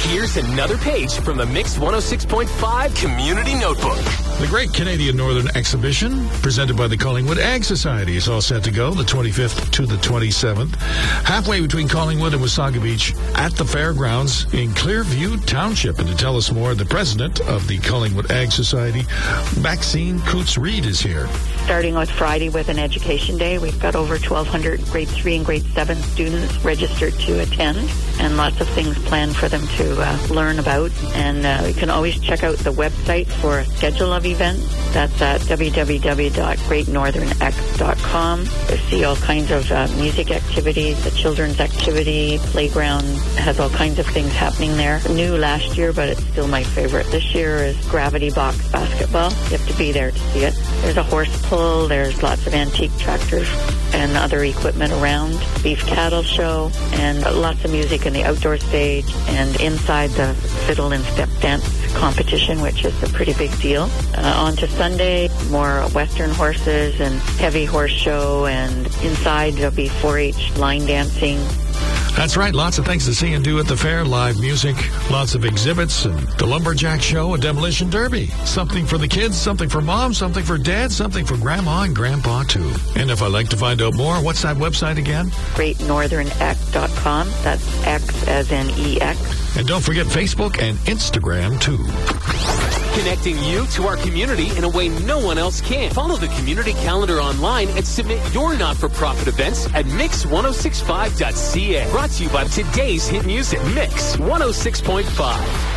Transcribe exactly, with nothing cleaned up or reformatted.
Here's another page from the Mix one oh six point five Community Notebook. The Great Canadian Northern Exhibition, presented by the Collingwood Ag Society, is all set to go the twenty-fifth to the twenty-seventh. Halfway between Collingwood and Wasaga Beach at the fairgrounds in Clearview Township. And to tell us more, the president of the Collingwood Ag Society, Maxine Coots-Reed, is here. Starting with Friday with an education day, we've got over twelve hundred grade three and grade seven students registered to attend, and lots of things planned for them to uh, learn about. And uh, you can always check out the website for a schedule of events. That's at w w w dot great northern x dot com. You see all kinds of uh, music activities, the children's activity, playground has all kinds of things happening there. New last year, but it's still my favorite. This year is gravity box basketball. You have to be there to see it. There's a horse pull, there's lots of antique tractors and other equipment around, beef cattle show, and lots of music in the outdoor stage, and inside the fiddle and step dance competition, which is a pretty big deal. Uh, on to Sunday, more Western horses and heavy horse show, and inside there'll be four H line dancing. That's right. Lots of things to see and do at the fair. Live music, lots of exhibits, and the Lumberjack Show, a demolition derby. Something for the kids, something for mom, something for dad, something for grandma and grandpa, too. And if I'd like to find out more, what's that website again? great northern x dot com. That's X as in E X. And don't forget Facebook and Instagram, too. Connecting you to our community in a way no one else can. Follow the community calendar online and submit your not-for-profit events at mix ten sixty-five dot c a. Brought to you by today's hit music, Mix one oh six point five.